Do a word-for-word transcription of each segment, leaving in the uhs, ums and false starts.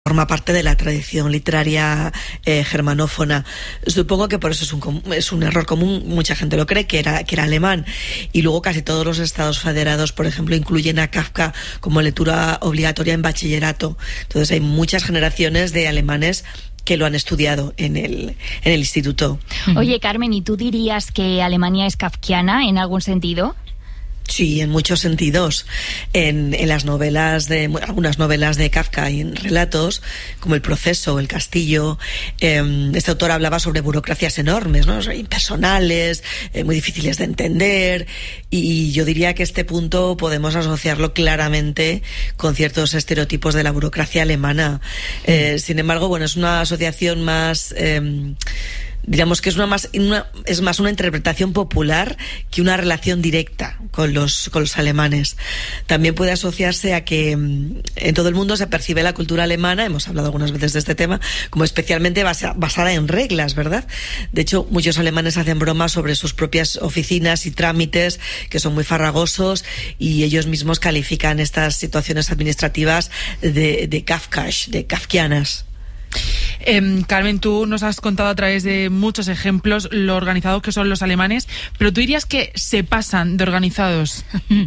forma parte de la tradición literaria eh, germanófona. Supongo que por eso es un, es un error común, mucha gente lo cree, que era, que era alemán. Y luego casi todos los estados federados, por ejemplo, incluyen a Kafka como lectura obligatoria en bachillerato. Entonces hay muchas generaciones de alemanes que lo han estudiado en el, en el instituto. Oye, Carmen, ¿y tú dirías que Alemania es kafkiana en algún sentido? Sí, en muchos sentidos. En, en las novelas de algunas novelas de Kafka y en relatos como El proceso, El castillo, eh, este autor hablaba sobre burocracias enormes, ¿no? Impersonales, eh, muy difíciles de entender, y yo diría que este punto podemos asociarlo claramente con ciertos estereotipos de la burocracia alemana. Eh, sin embargo, bueno, es una asociación más eh, digamos que es una más una, es más una interpretación popular que una relación directa con los con los alemanes. También puede asociarse a que en todo el mundo se percibe la cultura alemana, hemos hablado algunas veces de este tema, como especialmente basa, basada en reglas, ¿verdad? De hecho, muchos alemanes hacen bromas sobre sus propias oficinas y trámites, que son muy farragosos, y ellos mismos califican estas situaciones administrativas de, de kafkasch, de kafkianas. Eh, Carmen, tú nos has contado a través de muchos ejemplos lo organizados que son los alemanes, pero tú dirías que se pasan de organizados.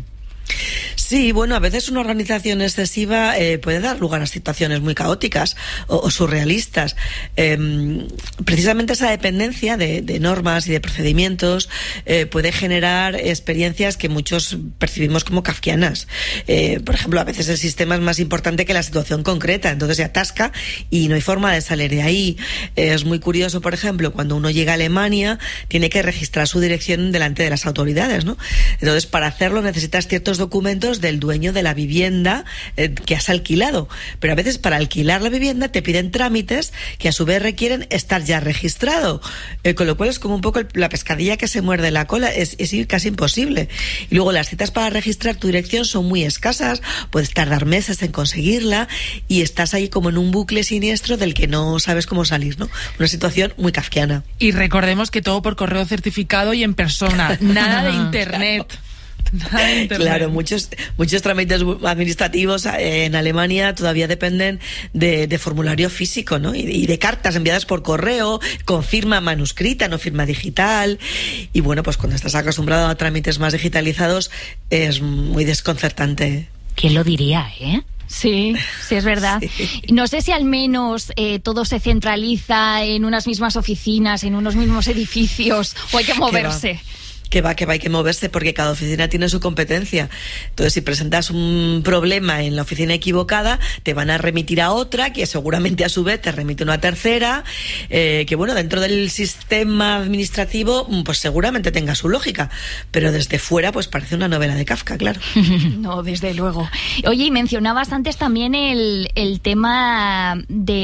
Sí, bueno, a veces una organización excesiva eh, puede dar lugar a situaciones muy caóticas o, o surrealistas. Eh, precisamente esa dependencia de, de normas y de procedimientos eh, puede generar experiencias que muchos percibimos como kafkianas. Eh, por ejemplo, a veces el sistema es más importante que la situación concreta, entonces se atasca y no hay forma de salir de ahí. Eh, es muy curioso, por ejemplo, cuando uno llega a Alemania, tiene que registrar su dirección delante de las autoridades, ¿no? Entonces, para hacerlo necesitas ciertos documentos del dueño de la vivienda eh, que has alquilado, pero a veces para alquilar la vivienda te piden trámites que a su vez requieren estar ya registrado, eh, con lo cual es como un poco el, la pescadilla que se muerde la cola, es, es casi imposible. Y luego las citas para registrar tu dirección son muy escasas, puedes tardar meses en conseguirla y estás ahí como en un bucle siniestro del que no sabes cómo salir, ¿no? Una situación muy kafkiana. Y recordemos que todo por correo certificado y en persona, nada de internet. Claro. Claro, muchos muchos trámites administrativos en Alemania todavía dependen de, de formulario físico, ¿no? Y, y de cartas enviadas por correo, con firma manuscrita, no firma digital. Y bueno, pues cuando estás acostumbrado a trámites más digitalizados es muy desconcertante. ¿Quién lo diría, eh? Sí, sí, es verdad. Sí. No sé si al menos eh, todo se centraliza en unas mismas oficinas, en unos mismos edificios, o hay que moverse. Que va, que va, hay que moverse porque cada oficina tiene su competencia. Entonces, si presentas un problema en la oficina equivocada, te van a remitir a otra, que seguramente a su vez te remite a una tercera, eh, que bueno, dentro del sistema administrativo, pues seguramente tenga su lógica, pero desde fuera, pues parece una novela de Kafka, claro. No, desde luego. Oye, y mencionabas antes también el, el tema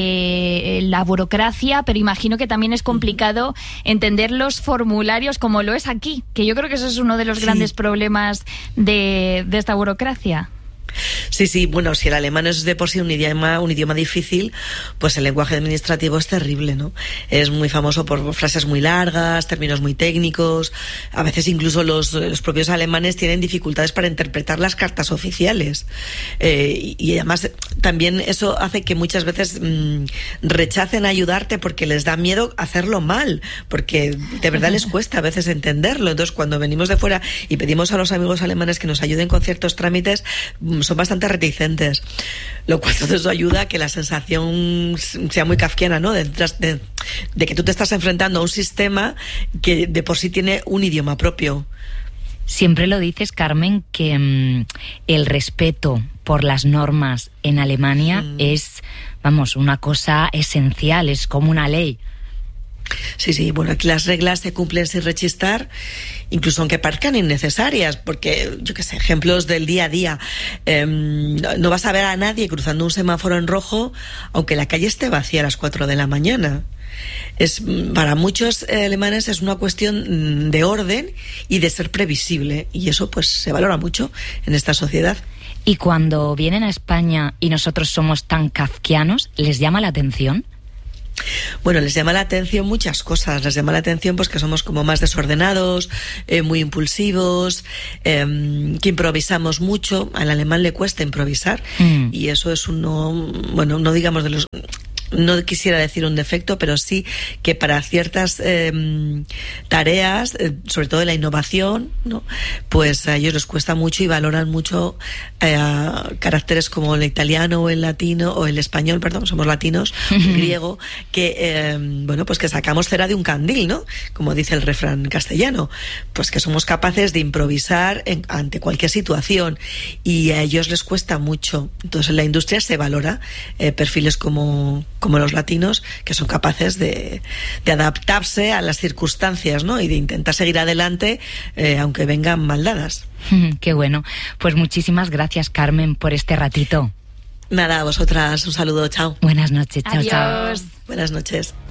de la burocracia, pero imagino que también es complicado entender los formularios como lo es aquí, que yo creo que eso es uno de los sí. grandes problemas de, de esta burocracia. Sí, sí, bueno, si el alemán es de por sí un idioma, un idioma difícil, pues el lenguaje administrativo es terrible, ¿no? Es muy famoso por frases muy largas, términos muy técnicos, a veces incluso los, los propios alemanes tienen dificultades para interpretar las cartas oficiales. Eh, y, y además también eso hace que muchas veces mmm, rechacen ayudarte porque les da miedo hacerlo mal, porque de verdad les cuesta a veces entenderlo. Entonces, cuando venimos de fuera y pedimos a los amigos alemanes que nos ayuden con ciertos trámites, son bastante reticentes, lo cual todo eso ayuda a que la sensación sea muy kafkiana, ¿no? De, de, de que tú te estás enfrentando a un sistema que de por sí tiene un idioma propio. Siempre lo dices, Carmen, que mmm, el respeto por las normas en Alemania mm. es, vamos, una cosa esencial, es como una ley. Sí, sí, bueno, aquí las reglas se cumplen sin rechistar, incluso aunque parezcan innecesarias, porque, yo qué sé, ejemplos del día a día. Eh, no vas a ver a nadie cruzando un semáforo en rojo, aunque la calle esté vacía a las cuatro de la mañana. Es, para muchos alemanes es una cuestión de orden y de ser previsible, y eso pues se valora mucho en esta sociedad. Y cuando vienen a España y nosotros somos tan kafkianos, ¿les llama la atención? Bueno, les llama la atención muchas cosas. Les llama la atención pues que somos como más desordenados, eh, muy impulsivos, eh, que improvisamos mucho. Al alemán le cuesta improvisar mm. y eso es uno, bueno, no digamos de los... No quisiera decir un defecto, pero sí que para ciertas eh, tareas, eh, sobre todo de la innovación, ¿no? Pues a ellos les cuesta mucho y valoran mucho eh, caracteres como el italiano o el latino, o el español, perdón, somos latinos, el griego, que, eh, bueno, pues que sacamos cera de un candil, ¿no? Como dice el refrán castellano, pues que somos capaces de improvisar en, ante cualquier situación, y a ellos les cuesta mucho. Entonces en la industria se valora eh, perfiles como como los latinos, que son capaces de, de adaptarse a las circunstancias, ¿no? Y de intentar seguir adelante, eh, aunque vengan mal dadas. Qué bueno. Pues muchísimas gracias, Carmen, por este ratito. Nada, a vosotras, un saludo, chao. Buenas noches, chao, Adiós. chao. Buenas noches.